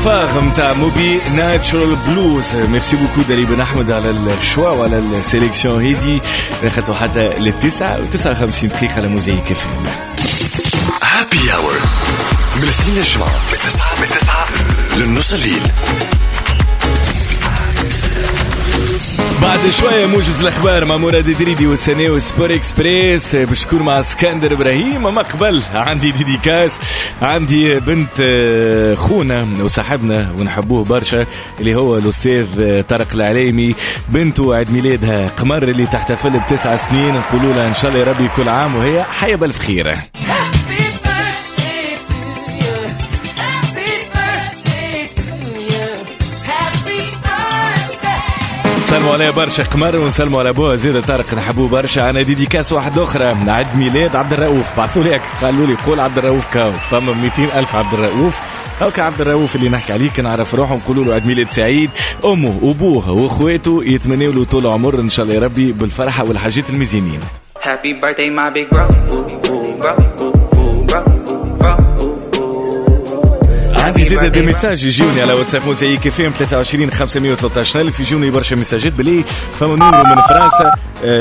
فاغ متاع موبي ناتشورال بلوز. ميرسي بوكو دالي بن احمد على الشوا وعلى السيليكسيون هيدي. اخذتوا حتى للتسعة و59 دقيقة على موزايك فيلم. هابي اور من الاثنين الجمعة من 9 للنص الليل. بعد شوية موجز الأخبار مع مراد دريدي والسنة وسبور إكسبريس. بشكر مع اسكندر إبراهيم. أما قبل عندي ديديكاس، عندي بنت خونا وصاحبنا ونحبوه برشا اللي هو الأستاذ طارق العليمي. بنته عيد ميلادها قمر اللي تحتفل ب9 سنين. نقولوا لها إن شاء الله يا ربي كل عام وهي حية بالف خير. نسلموا عليه برشا قمر ونسلموا على ابوها زيد طارق نحبوه برشا. انا ديديكاس واحد اخرى من عيد ميلاد عبد الرؤوف. بعثوا لي قالوا لي قول عبد الرؤوف كاو فما 200,000 عبد الرؤوف. هاك عبد الرؤوف اللي نحكي عليه كنعرف روحه نقولوا له عيد ميلاد سعيد. امه وابوه واخواته يتمنوا له طول عمر ان شاء الله يا ربي بالفرحه والحاجات المزينين. Happy birthday my big bro. عندي زيادة دي ميساج يجوني على واتساب موزايك فيهم 23 513 ألف. يجوني برشا ميساجات بلي فما نمرو من فرنسا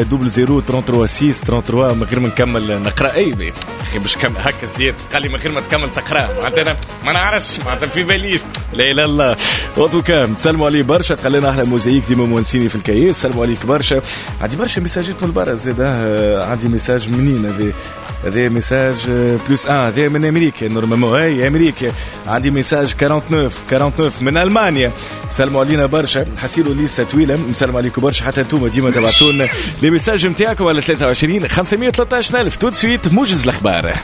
0033 من غير ما نكمل نقرأ. أي أخي باش كمل هكا زياد قال لي من غير ما تكمل تقرأ معناتها ما نعرفش معناتها في باليش. لا إله الله. وطوكا سلموا عليه برشا. قال لنا أحلى موزايك ديما مونسيني في الكياس. سلموا عليك برشا. عندي برشا ميساجات من البرا زياد. عندي ميساج منين هذا ميساج بلس 1 هذا من أمريكا نورمالمون. هاي أمريكا. عندي ميساج 49 من ألمانيا. سلموا علينا برشا. حسيلوا ليستة طويلة. مسلم عليكم برشا حتى انتم ديما تبعتون لي ميساج نتاعكم على 23 513 ألف. تو سويت موجز الأخبار.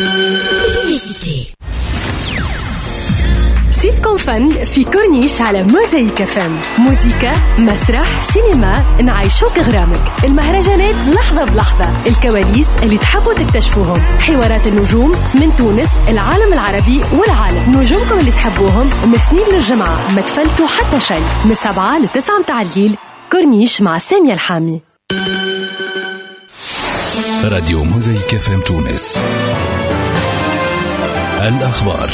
صيفكم فن في كورنيش على موزايك فم. موسيقى، مسرح، سينما، نعيشوك غرامك. المهرجانات لحظة بلحظة. الكواليس اللي تحبوا تكتشفوهم. حوارات النجوم من تونس، العالم العربي والعالم. نجومكم اللي تحبوهم من اثنين للجمعة ما تفلتوا حتى شيء. من 7 ل9 متاع الليل. كورنيش مع سامية الحامي. راديو موزايك فم تونس. الأخبار.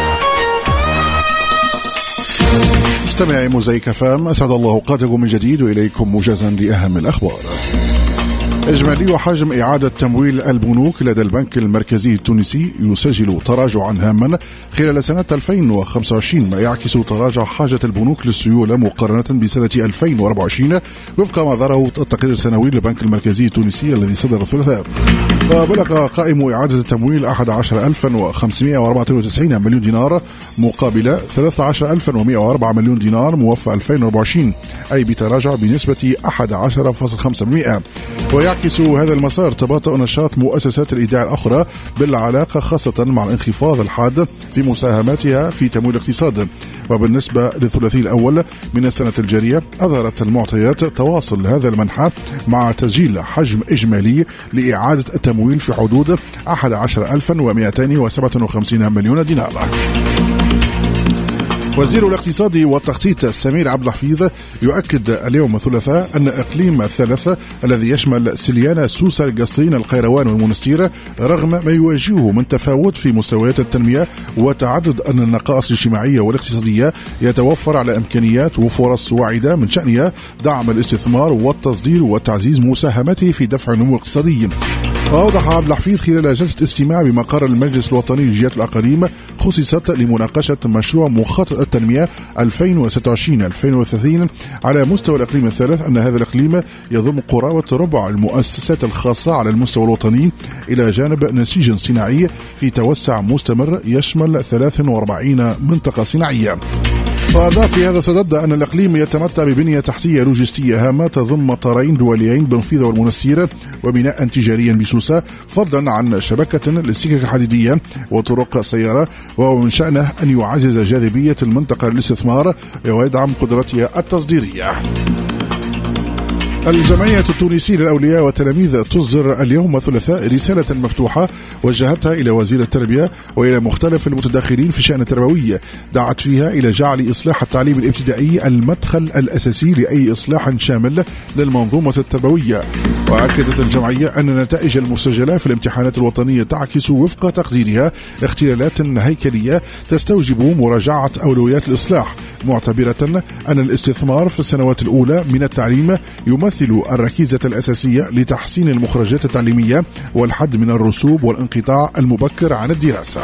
مستمعي موزايك فام، أسعد الله أوقاتكم من جديد وإليكم موجزا لأهم الأخبار. إجمالي حجم إعادة تمويل البنوك لدى البنك المركزي التونسي يسجل تراجعا هاما خلال سنة 2025 ما يعكس تراجع حاجة البنوك للسيولة مقارنة بسنة 2024 وفق ما ظهره التقرير السنوي للبنك المركزي التونسي الذي صدر الثلاثاء. وبلغ قائم إعادة التمويل 11,594 مليون دينار مقابل 13,104 مليون دينار موفى 2024 أي بتراجع بنسبة 11.5%. ويعكس هذا المسار تباطؤ نشاط مؤسسات الإيداع الأخرى بالعلاقة خاصة مع الانخفاض الحاد في مساهماتها في تمويل الاقتصاد. وبالنسبة للثلاثي الأول من السنة الجارية أظهرت المعطيات تواصل هذا المنحى مع تسجيل حجم إجمالي لإعادة التمويل في حدود 11,257 مليون دينار. وزير الاقتصاد والتخطيط سمير عبد الحفيظ يؤكد اليوم الثلاثاء أن إقليم الثلاث الذي يشمل سليانة، سوسة، القصرين، القيروان والمنستير رغم ما يواجهه من تفاوت في مستويات التنمية وتعدد أن النقائص الاجتماعية والاقتصادية يتوفر على إمكانيات وفرص واعدة من شأنها دعم الاستثمار والتصدير وتعزيز مساهمته في دفع النمو الاقتصادي. وأوضح عبد الحفيظ خلال جلسة استماع بمقر المجلس الوطني لجهات الأقاليم خصصت لمناقشة مشروع مخطط التنمية 2026-2030 على مستوى الإقليم الثالث أن هذا الإقليم يضم قرابة ربع المؤسسات الخاصة على المستوى الوطني إلى جانب نسيج صناعي في توسع مستمر يشمل 43 منطقة صناعية. وأضاف في هذا الصدد أن الإقليم يتمتع ببنية تحتية لوجستية هامة تضم مطارين دوليين بنفيذة والمنستير وبناء تجاريا بسوسة فضلا عن شبكة للسكك الحديدية وطرق سيارة، وهو من شأنه أن يعزز جاذبية المنطقة للاستثمار ويدعم قدرتها التصديرية. الجمعية التونسية للأولياء والتلاميذ تصدر اليوم الثلاثاء رسالة مفتوحة وجهتها إلى وزير التربية وإلى مختلف المتداخلين في الشأن التربوي، دعت فيها إلى جعل إصلاح التعليم الابتدائي المدخل الأساسي لأي إصلاح شامل للمنظومة التربوية. وأكدت الجمعية أن النتائج المسجلة في الامتحانات الوطنية تعكس وفق تقديرها اختلالات هيكلية تستوجب مراجعة أولويات الإصلاح، معتبرة أن الاستثمار في السنوات الأولى من التعليم يمثل الركيزة الأساسية لتحسين المخرجات التعليمية والحد من الرسوب والانقطاع المبكر عن الدراسة.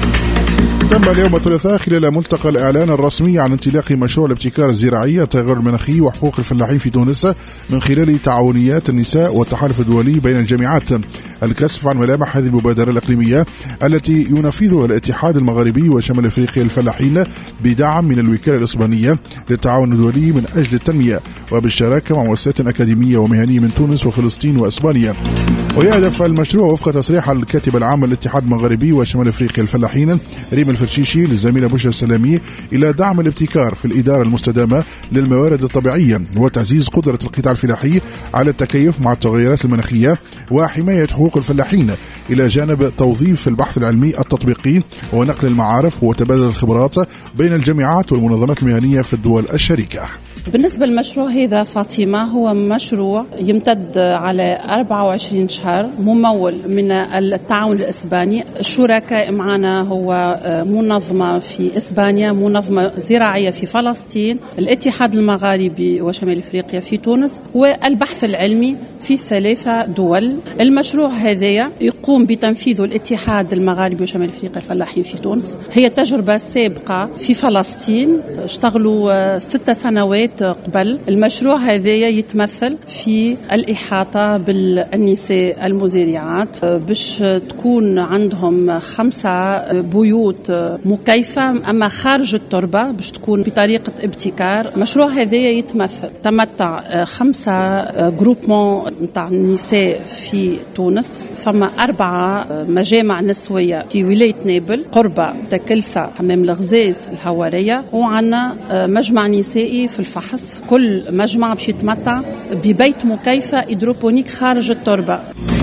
تم اليوم الثلاثاء خلال ملتقى الإعلان الرسمي عن انطلاق مشروع الابتكار الزراعي التغير المناخي وحقوق الفلاحين في تونس من خلال تعاونيات النساء والتحالف الدولي بين الجامعات، الكشف عن ملامح هذه المبادرة الإقليمية التي ينفذها الاتحاد المغاربي وشمال أفريقيا الفلاحين بدعم من الوكالة الإسبانية للتعاون الدولي من أجل التنمية وبالشراكة مع مؤسسات أكاديمية ومهنية من تونس وفلسطين وإسبانيا. ويهدف المشروع وفق تصريح الكاتب العام للاتحاد المغاربي وشمال أفريقيا الفلاحين ريم الفرشيشي للزميلة بشرى السلامي إلى دعم الابتكار في الإدارة المستدامة للموارد الطبيعية وتعزيز قدرة القطاع الفلاحي على التكيف مع التغيرات المناخية وحماية حقوق الفلاحين، إلى جانب توظيف البحث العلمي التطبيقي ونقل المعارف وتبادل الخبرات بين الجامعات والمنظمات المهنية في الدول الشريكة. بالنسبة للمشروع هذا فاطمة، هو مشروع يمتد على 24 شهر ممول من التعاون الإسباني. الشركاء معنا هو منظمة في إسبانيا، منظمة زراعية في فلسطين، الاتحاد المغاربي وشمال أفريقيا في تونس، والبحث العلمي في 3 دول. المشروع هذا يقوم بتنفيذه الاتحاد المغاربي وشمال أفريقيا الفلاحين في تونس. هي تجربة سابقة في فلسطين، اشتغلوا 6 سنوات قبل. المشروع هذا يتمثل في الإحاطة بالنساء المزارعات باش تكون عندهم 5 بيوت مكيفة أما خارج التربة باش تكون بطريقة ابتكار. مشروع هذا يتمثل تمتع 5 جروبمون نتاع النساء في تونس، ثم 4 مجامع نسوية في ولاية نابل قرب تكلسة حمام الغزاز الهوارية، وعنا مجمع نسائي في الفحص. كل مجمع باش يتمتع ببيت مكيفة هيدروبونيك خارج التربة.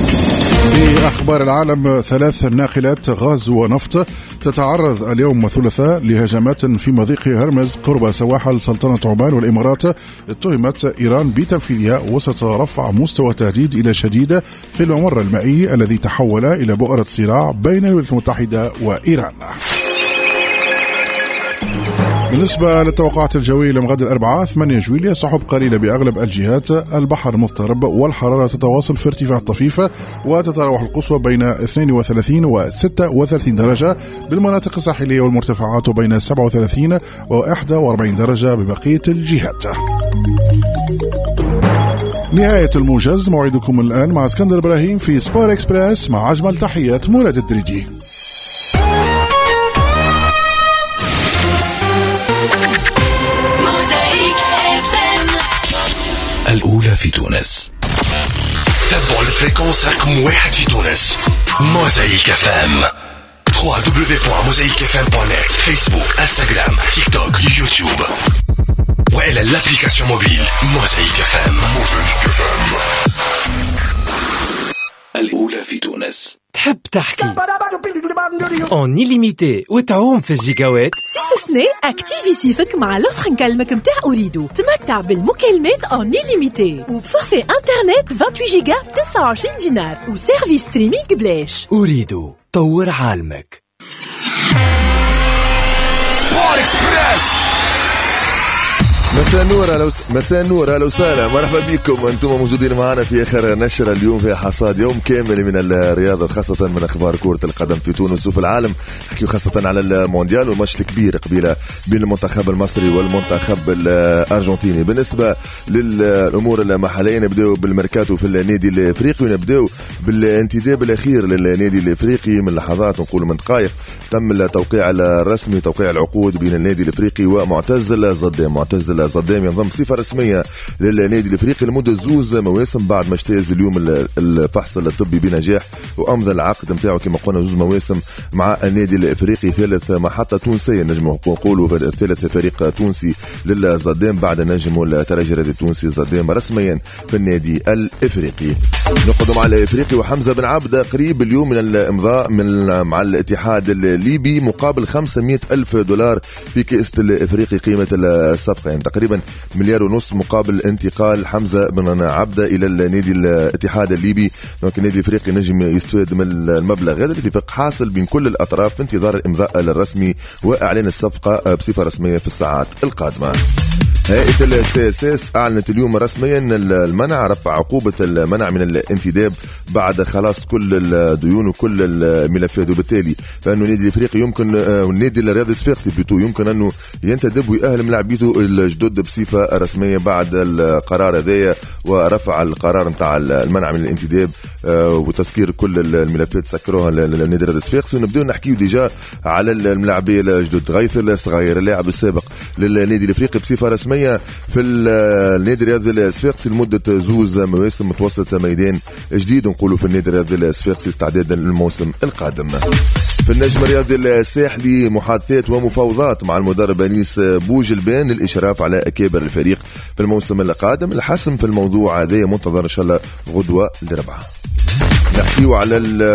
في أخبار العالم، 3 ناقلات غاز ونفط تتعرض اليوم الثلاثاء لهجمات في مضيق هرمز قرب سواحل سلطنة عمان والإمارات، اتهمت إيران بتنفيذها وسط رفع مستوى تهديد إلى شديد في الممر المائي الذي تحول إلى بؤرة صراع بين الولايات المتحدة وإيران. بالنسبة للتوقعات الجوية لغد الأربعاء 8 جويلية، سحب قليلة بأغلب الجهات، البحر مضطرب والحرارة تتواصل في ارتفاع طفيف، وتتراوح القصوى بين 32 و 36 درجة بالمناطق الساحلية والمرتفعات بين 37 و 41 درجة ببقية الجهات. نهاية الموجز، موعدكم الآن مع اسكندر إبراهيم في سبور إكسبريس مع أجمل تحيات مراد الدريجي. الأولى في تونس. تابعوا الفريكونس رقم 1 في تونس. موزايك FM. www.mosaicfm.net. فيسبوك، انستغرام، تيك توك، يوتيوب. وإلى الابليكاسيون موبيل موزايك FM. الأولى في تونس. تحب تحكي اون إليميتي وتعوم في الجيجاوات؟ سيف سني اكتيفي سيفك مع لوفر نكلمك متاع أريدو. تمتع بالمكالمات اون إليميتي وبفورفي انترنت 28 جيجا ب 29 دينار وسيرفيس ستريمينغ بلاش. أريدو طور عالمك. سبور إكسبريس. مساء النور اهلا وسهلا، مرحبا بكم. انتم موجودين معنا في اخر نشره اليوم في حصاد يوم كامل من الرياضه، خاصه من اخبار كره القدم في تونس وفي العالم. نحكيو خاصه على المونديال والماتش الكبير قبيله بين المنتخب المصري والمنتخب الارجنتيني. بالنسبه للامور المحليه نبداو بالميركاتو في النادي الافريقي، ونبداو بالانتداب الاخير للنادي الافريقي. من لحظات نقول من دقائق تم التوقيع الرسمي، توقيع العقود بين النادي الافريقي ومعتز الزدان. صدام ينضم بصفة رسمية للنادي الافريقي لمدة 2 مواسم بعد ما اجتاز اليوم الفحص الطبي بنجاح وامضى العقد نتاعو كما قلنا 2 مواسم مع النادي الافريقي. ثالث محطة تونسية نجم نقولوا ثالث فريق تونسي للصدام بعد نجم الترجي التونسي الصدام رسميا في النادي الافريقي. نقعد مع الافريقي وحمزة بن عبدة قريب اليوم من الامضاء مع الاتحاد الليبي مقابل $500,000 في كأس الافريقي قيمة الصفقة، يعني تقريبا 1.5 مليار مقابل انتقال حمزة بن عبدة الى النادي الاتحاد الليبي. دونك النادي الافريقي نجم يستفاد من المبلغ هذا. الاتفاق حاصل بين كل الاطراف في انتظار الامضاء الرسمي واعلان الصفقة بصفة رسمية في الساعات القادمة. هيئة السياسات أعلنت اليوم رسميا المنع رفع عقوبة المنع من الانتداب بعد خلاص كل الديون وكل الملفات، وبالتالي فإنه النادي الأفريقي يمكن والنادي الرياضي الصفاقسي بيتو يمكن أنه ينتدب ويأهل ملاعبيته الجدد بصفة رسمية بعد القرار هذايا ورفع القرار نتاع المنع من الانتداب وتسكير كل الملفات سكروها للنادي الرياضي الصفاقسي. ونبدأ نحكيو ديجا على الملاعبية الجدد. غيث الصغير اللاعب السابق للنادي الأفريقي بصفة رسمية في النادي الرياضي الصفاقسي لمدة 2 مواسم متوسط ميدان جديد نقولوا في النادي الرياضي الصفاقسي استعدادا للموسم القادم. في النجم الرياضي الساحلي محادثات ومفاوضات مع المدرب أنيس بوجلبان للإشراف على أكابر الفريق في الموسم القادم. الحسم في الموضوع هذا منتظر إن شاء الله غدوة الأربعاء. نحكيو على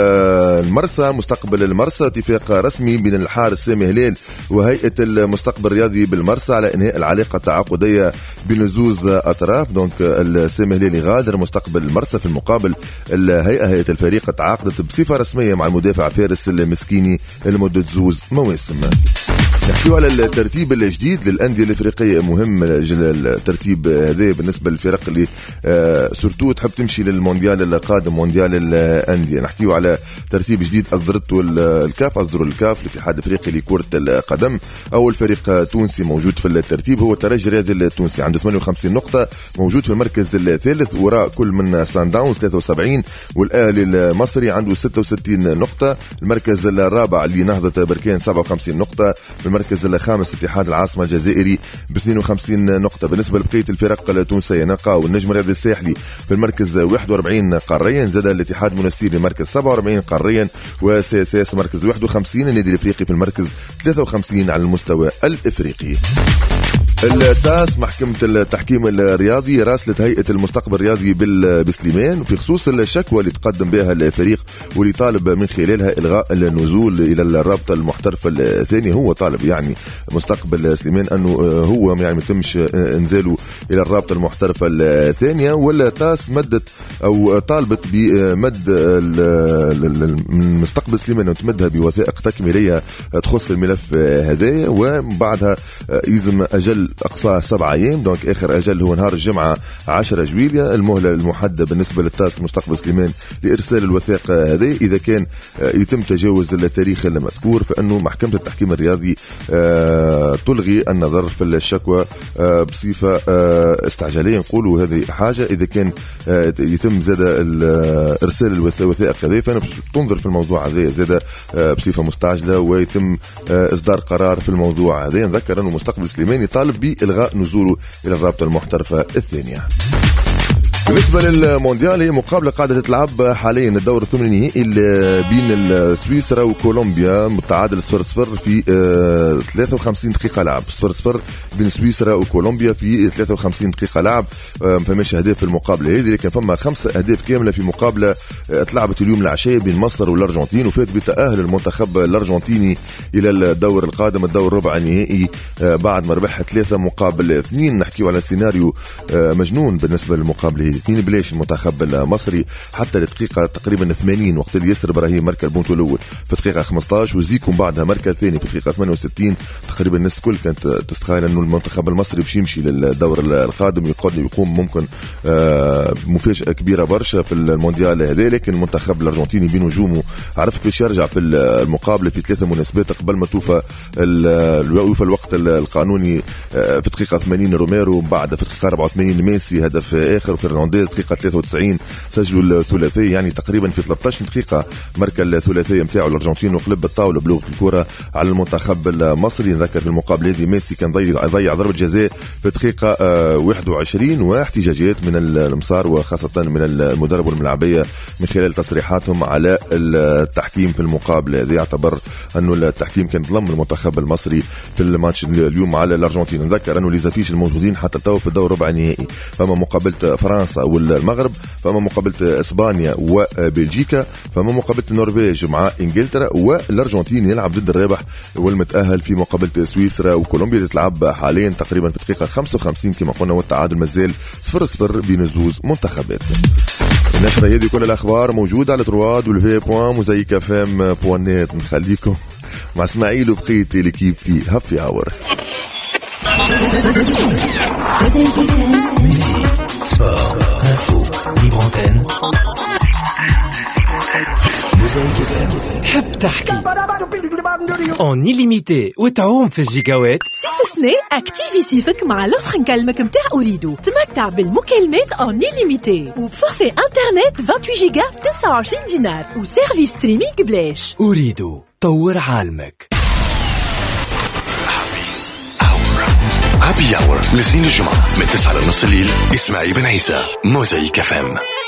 المرسى مستقبل المرسى. اتفاق رسمي بين الحارس سامي هلال وهيئة المستقبل الرياضي بالمرسى على إنهاء العلاقة التعاقدية بين زوز أطراف. دونك السامي هلال غادر مستقبل المرسى. في المقابل هيئة الفريق تعاقدت بصفة رسمية مع المدافع فارس المسكيني لمدة 2 مواسم. نحكيو على الترتيب الجديد للأندية الإفريقية. مهم الترتيب هذا بالنسبة للفرق اللي سورتو تحب تمشي للمونديال القادم مونديال الأندية. نحكيو على ترتيب جديد أصدروا الكاف الاتحاد الإفريقي لكرة القدم. أول فريق تونسي موجود في الترتيب هو الترجي الرياضي التونسي عنده 58 نقطة موجود في المركز الثالث وراء كل من سان داونز 73 والأهلي المصري عنده 66 نقطة. المركز الرابع لنهضة بركان 57 نقطة. المركز الخامس اتحاد العاصمة الجزائري ب 52 نقطة. بالنسبة لبقية الفرق التونسية نلقاو النجم الرياضي الساحلي في المركز 41 قاريا، زاد الاتحاد المنستيري مركز 47 قاريا، وسياساس مركز 51. النادي الافريقي في المركز 53 على المستوى الافريقي. التاس محكمة التحكيم الرياضي راسلت هيئة المستقبل الرياضي بسليمان في خصوص الشكوى اللي تقدم بها الفريق واللي طالب من خلالها إلغاء النزول إلى الرابطة المحترفة الثانية. هو طالب يعني مستقبل سليمان أنه هو يعني متمش إنزاله إلى الرابطة المحترفة الثانية. والتاس مدت أو طالبت بمد من مستقبل سليمان وتمدها بوثائق تكميلية تخص الملف هذا، وبعدها يلزم أجل أقصى 7 أيام. دونك آخر أجل هو نهار الجمعة 10 جويلية المهلة المحددة بالنسبة للتاس مستقبل سليمان لإرسال الوثائق هذه. إذا كان يتم تجاوز التاريخ المذكور فإنه محكمة التحكيم الرياضي تلغي النظر في الشكوى بصفة استعجالية نقولوا هذه حاجة. إذا كان يتم زاد إرسال الوثائق هذه فأنا تنظر في الموضوع هذا زاد بصفة مستعجلة ويتم إصدار قرار في الموضوع هذا. نذكر أنه مستقبل سليمان يطالب بإلغاء نزوله إلى الرابطة المحترفة الثانية. بالنسبة للمونديال هي مقابلة قاعدة تلعب حاليا الدور الثمانيني بين سويسرا وكولومبيا متعادل 0-0 في 53 دقيقة لعب. 0-0 بين سويسرا وكولومبيا في 53 دقيقة لعب. ما فماش أهداف في المقابلة هذه، لكن فما 5 أهداف كاملة في مقابلة تلعبت اليوم العشية بين مصر والأرجنتين وفات بتأهل المنتخب الأرجنتيني إلى الدور القادم الدور ربع النهائي بعد ما ربح 3-2. نحكيو على سيناريو مجنون بالنسبة للمقابلة هذه. 2 بلاش المنتخب المصري حتى الدقيقة تقريبا 80 وقت اللي ياسر إبراهيم مركز البونتو الأول في الدقيقة 15 وزيكم بعدها مركز ثاني في الدقيقة 68. تقريبا الناس الكل كانت تستخيل أنه المنتخب المصري باش يمشي للدور القادم يقوم ممكن مفاجأة كبيرة برشا في المونديال هذا. لكن المنتخب الأرجنتيني بنجومه عرف كيفاش يرجع في المقابلة في 3 مناسبات قبل ما توفى الوقت القانوني في الدقيقة 80 روميرو، بعد في الدقيقة 84 ميسي هدف آخر، وفرناندو هولنديز دقيقة 93 سجلوا الثلاثي، يعني تقريبا في 13 دقيقة ماركة الثلاثية متاعو الأرجنتين وقلب الطاولة بلغة الكرة على المنتخب المصري. نذكر في المقابلة هذه ميسي كان ضيع ضربة جزاء في دقيقة 21 واحتجاجات من المسار وخاصة من المدرب والملاعبية من خلال تصريحاتهم على التحكيم في المقابلة. هذا يعتبر أنه التحكيم كان ظلم المنتخب المصري في الماتش اليوم على الأرجنتين. نذكر أنه ليزافيش الموجودين حتى تو في الدور ربع نهائي، فما مقابلة فرنسا والمغرب، فما مقابلة إسبانيا وبلجيكا، فما مقابلة النرويج مع إنجلترا، والأرجنتين يلعب ضد الرابح والمتأهل في مقابلة سويسرا وكولومبيا اللي تلعب حاليا تقريبا في دقيقة 55 كما قلنا، والتعادل مازال 0-0 بين زوز منتخبات. النشرة هذه كل الأخبار موجودة على www.mozaikfm.net. نخليكم مع اسماعيل وبقية ليكيب في هابي اور. تحب تحكي اون إليميتي وتعوم في الجيجاوات؟ صيف سنة اكتيفي صيفك مع لوفر نكلمك متاع أريدو. تمتع بالمكالمات اون إليميتي وبفورفي انترنت 28 جيجا ب 29 دينار وسيرفيس ستريمينغ بلاش. أريدو طور عالمك. هابي اور الاثنين الجمعة من 9 لنص الليل. اسماعيل بن عيسى، موزايك FM.